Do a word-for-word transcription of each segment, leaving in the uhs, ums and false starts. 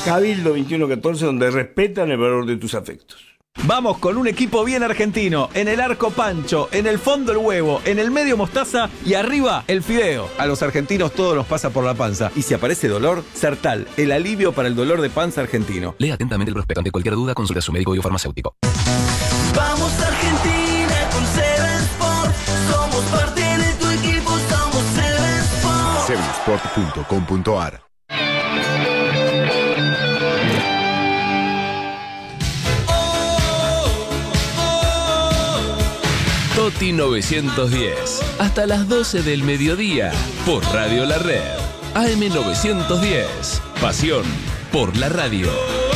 Cabildo veintiuno catorce, donde respetan el valor de tus afectos. Vamos con un equipo bien argentino. En el arco Pancho, en el fondo el huevo, en el medio mostaza y arriba el fideo. A los argentinos todo nos pasa por la panza. Y si aparece dolor, Sertal, el alivio para el dolor de panza argentino. Lea atentamente el prospecto. Ante cualquier duda, consulta a su médico y o farmacéutico. Vamos Argentina con Seven Sport. Somos parte de tu equipo, somos Seven Sport. seven sport punto com punto a r. Toti novecientos diez, hasta las doce del mediodía, por Radio La Red. A M novecientos diez, pasión por la radio.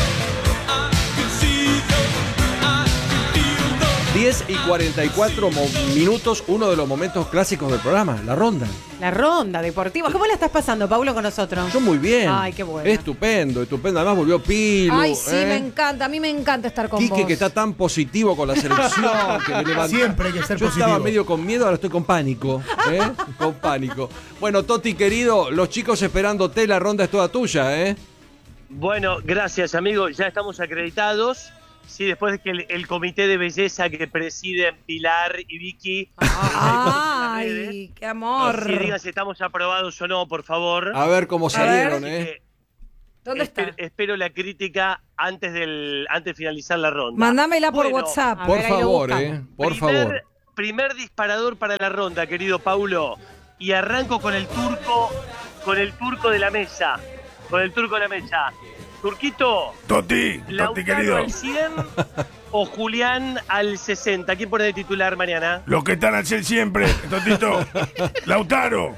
diez y cuarenta y cuatro mo- minutos, uno de los momentos clásicos del programa, la ronda. La ronda deportiva. ¿Cómo la estás pasando, Paulo, con nosotros? Yo muy bien. Ay, qué bueno. Estupendo, estupendo. Además volvió Pilu. Ay, sí, ¿eh? me encanta. A mí me encanta estar con Quique, vos. que está tan positivo con la selección. Que me levantó. Siempre hay que ser Yo positivo. estaba medio con miedo, ahora estoy con pánico. ¿eh? Con pánico. Bueno, Toti, querido, los chicos esperándote, la ronda es toda tuya, ¿eh? Bueno, gracias, amigo. Ya estamos acreditados. Sí, después de que el, el comité de belleza que presiden Pilar y Vicky. Ay, qué amor. Si digan si estamos aprobados o no, por favor. A ver cómo salieron, Así ¿eh? que ¿Dónde espero, está? espero la crítica antes del antes de finalizar la ronda. Mándamela por Bueno, WhatsApp. A Por ver, ahí lo favor, buscamos. ¿eh? Por primer, favor. Primer disparador para la ronda, querido Paulo. Y arranco con el turco, con el turco de la mesa. Con el turco de la mesa. Turquito. Toti, Toti Lautaro querido. al cien o Julián al sesenta. ¿Quién pone de titular mañana? Los que están al cien siempre, Totito. Lautaro.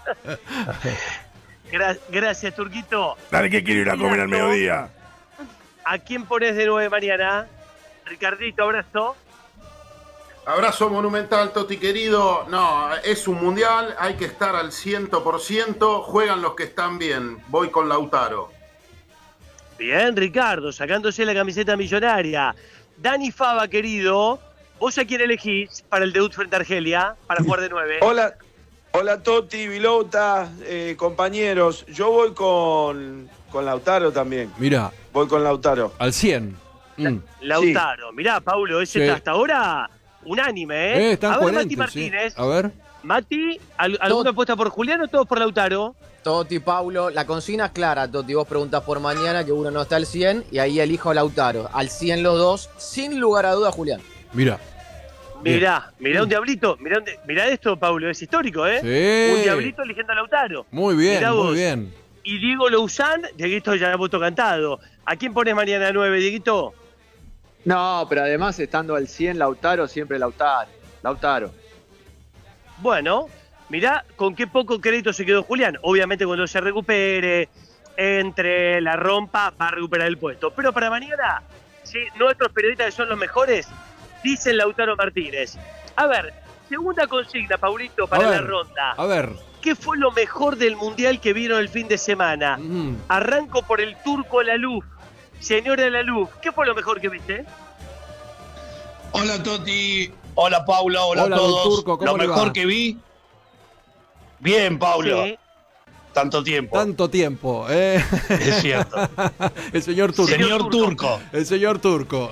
Gra- gracias, Turquito. Dale que quiero ir a comer al mediodía. ¿A quién pones de nueve mañana? Ricardito, abrazo. Abrazo monumental, Toti querido. No, es un mundial, hay que estar al cien por ciento. Juegan los que están bien. Voy con Lautaro. Bien, Ricardo, sacándose la camiseta millonaria. Dani Fava, querido, ¿vos a quién elegís para el debut frente a Argelia, para jugar de nueve? Hola, hola Toti, Vilota, eh, compañeros. Yo voy con, con Lautaro también. Mira, Voy con Lautaro. al cien. Mm. Lautaro. Mirá, Paulo, ese Sí. está hasta ahora unánime, ¿eh? Eh, están a ver, Mati coherentes, sí. Martínez. A ver. Mati, ¿al- ¿alguna apuesta por Julián o todos por Lautaro? Toti, Paulo, la consigna es clara, Toti. Vos preguntás por mañana que uno no está al cien y ahí elijo a Lautaro. Al cien los dos, sin lugar a duda, Julián. Mira. Bien. Mirá, mirá un diablito. Mirá, un di- mirá esto, Paulo, es histórico, ¿eh? Sí. Un diablito eligiendo a Lautaro. Muy bien, Mirá muy vos. bien. Y Diego Louzán, Dieguito ya voto cantado. ¿A quién pones mañana nueve, Dieguito? No, pero además estando al cien Lautaro, siempre Lautaro. Lautaro. Bueno, mirá con qué poco crédito se quedó Julián. Obviamente cuando se recupere, entre la rompa, va a recuperar el puesto. Pero para mañana, sí, nuestros periodistas que son los mejores, dicen Lautaro Martínez. A ver, segunda consigna, Paulito, para A la ver, ronda. A ver. ¿Qué fue lo mejor del Mundial que vieron el fin de semana? Mm. Arranco por el turco Laluf. Señora Laluf, ¿qué fue lo mejor que viste? Hola Toti, hola Paula, hola, Hola, a don todos. Turco, ¿cómo Lo le mejor va? que vi. Bien, Paulo. Sí. Tanto tiempo. Tanto tiempo, ¿eh? Es cierto. El señor Turco. Señor Turco. El señor Turco.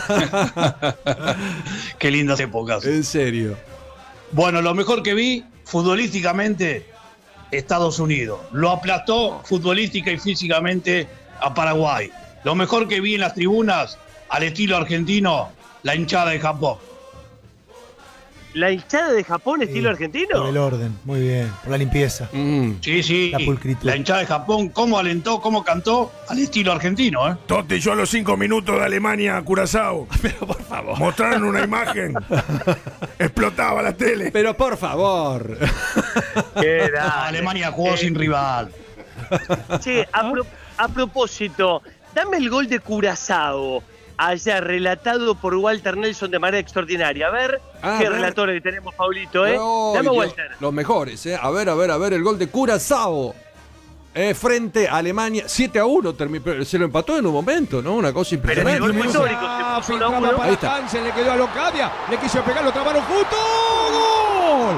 Qué lindas épocas. En serio. Bueno, lo mejor que vi, futbolísticamente, Estados Unidos. Lo aplastó futbolística y físicamente a Paraguay. Lo mejor que vi en las tribunas, al estilo argentino, la hinchada de Japón. ¿La hinchada de Japón estilo Por argentino? el orden, muy bien. Por la limpieza. Mm. Sí, sí. La pulcritud. La hinchada de Japón, cómo alentó, cómo cantó, al estilo argentino, ¿eh? Toti, yo a los cinco minutos de Alemania a Curazao. Pero por favor. Mostraron una imagen. Explotaba la tele. Pero por favor. Qué Ah, dale. Alemania jugó Eh, sin rival. Che, a, pro- a propósito, dame el gol de Curazao, allá relatado por Walter Nelson de manera extraordinaria. A ver, Ah, qué a ver. relatores tenemos, Paulito, ¿eh? Ay, Dame a Dios, Walter. los mejores, ¿eh? A ver, a ver, a ver. El gol de Curazao. Eh, frente a Alemania. siete a uno. termi- pero se lo empató en un momento, ¿no? Una cosa Pero el impresionante. gol fue histórico, se puso uno a uno. Ahí está. Hansen, le quedó a Locadia, le quiso pegar, lo trabaron justo. ¡Gol!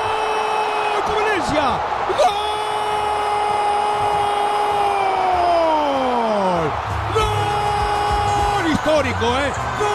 ¡Gol! ¡Valencia! ¡Gol! histórico, ¿eh?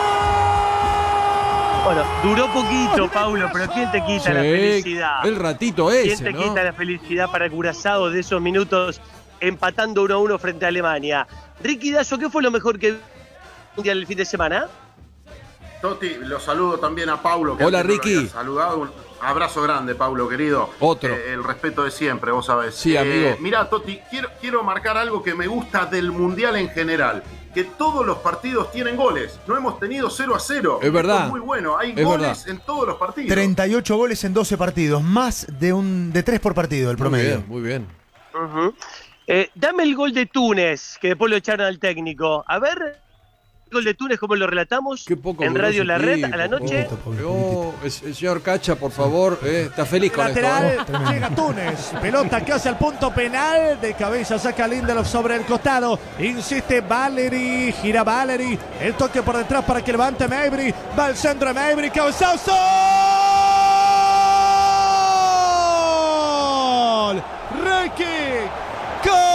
Bueno, duró poquito, Paulo, pero ¿quién te quita Sí, la felicidad? el ratito ese, ¿Quién te ¿no? quita la felicidad para Curazao de esos minutos empatando uno a uno frente a Alemania? Ricky Dazo, ¿qué fue lo mejor que mundial el fin de semana? Toti, lo saludo también a Paulo. Que Hola, antes no lo Ricky. había saludado. Un abrazo grande, Paulo, querido. Otro. Eh, el respeto de siempre, vos sabés. Sí, amigo. Mirá, Toti, quiero, quiero marcar algo que me gusta del Mundial en general. Que todos los partidos tienen goles. No hemos tenido cero a cero. Es verdad. Esto es muy bueno. Hay Es goles verdad. en todos los partidos. treinta y ocho goles en doce partidos, más de un de tres por partido el promedio. Muy bien, muy bien. Uh-huh. eh, dame el gol de Túnez, que después lo echaron al técnico. A ver, el gol de Túnez, ¿cómo lo relatamos? En glorioso Radio La Red, tipo, a la noche. Oh, el, el señor Cacha, por favor, eh, está feliz con Lateral, esto. ¿eh? llega Túnez, pelota que hace el punto penal, de cabeza saca Lindelof sobre el costado, insiste Valeri, gira Valeri, el toque por detrás para que levante Mabry, va al centro de Mabry, cabezazo, ¡gol! Ricky, ¡gol!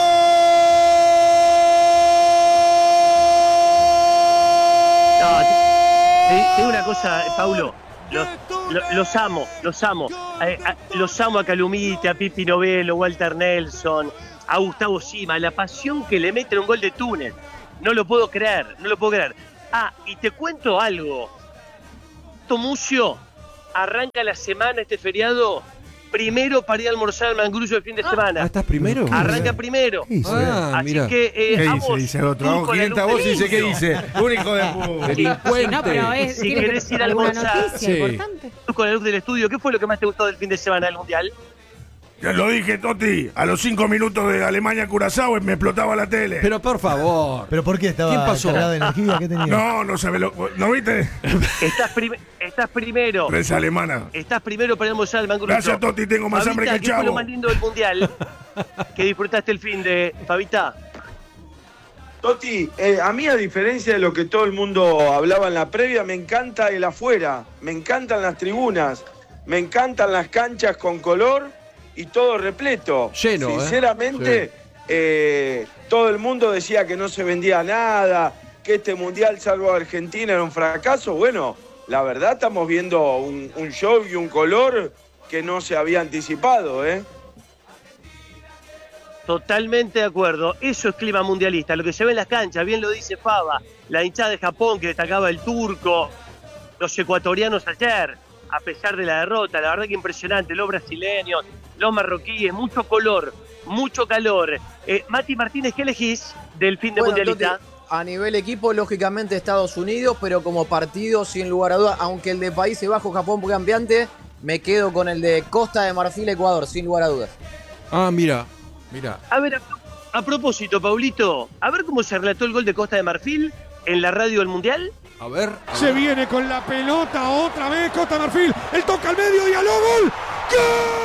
Te digo una cosa, Paulo, los, lo- los amo, los amo. Eh, a- los amo a Calumite, a Pipi Novello, Walter Nelson, a Gustavo Sima, la pasión que le meten un gol de Túnez. No lo puedo creer, no lo puedo creer. Ah, y te cuento algo. Tomucio arranca la semana, este feriado, primero para ir a almorzar al Mangrullo el fin de semana. Ah, ¿estás primero? Arranca primero. Ah, Así mira. que eh, ¿Qué a dice? vos, Dice otro. tú Hago con la clienta a luz vos y del dice, ¿qué inicio. dice? Un hijo de puta. Delincuente. No, pero es, Si tiene que querés ir a ser alguna almorzar. noticia Sí. importante. Tú con la luz del estudio, ¿qué fue lo que más te gustó del fin de semana del Mundial? Ya lo dije, Toti. A los cinco minutos de Alemania-Curazao me explotaba la tele. Pero por favor. ¿Pero por qué estaba ¿Quién pasó? cargada de energía? ¿Qué tenía? No, no sabes lo... ¿No viste? Estás, prim- estás primero. Prensa alemana. Estás primero para almorzar al Mangrullo. Gracias, Toti. Tengo más Fabita, hambre que el ¿qué fue lo chavo. más lindo del Mundial que disfrutaste el fin de Fabita? Toti, eh, a mí a diferencia de lo que todo el mundo hablaba en la previa, me encanta el afuera, me encantan las tribunas, me encantan las canchas con color y todo repleto. Lleno, ¿eh? Sinceramente, eh, todo el mundo decía que no se vendía nada, que este mundial salvo Argentina era un fracaso. Bueno, la verdad estamos viendo un, un show y un color que no se había anticipado, ¿eh? Totalmente de acuerdo. Eso es clima mundialista. Lo que se ve en las canchas, bien lo dice Fava, la hinchada de Japón que destacaba el turco, los ecuatorianos ayer, a pesar de la derrota, la verdad que impresionante, los brasileños, los marroquíes, mucho color, mucho calor. Eh, Mati Martínez, ¿qué elegís del fin de Bueno, mundialista? Toti, a nivel equipo, lógicamente Estados Unidos, pero como partido, sin lugar a dudas, aunque el de Países Bajos, Japón fue campeante, me quedo con el de Costa de Marfil, Ecuador, sin lugar a dudas. Ah, mira, mira. A ver, a, a propósito, Paulito, a ver cómo se relató el gol de Costa de Marfil en la radio del Mundial. A ver. a Se ver. viene con la pelota otra vez Costa de Marfil. El toca al medio, Diallo, gol. ¡Gol!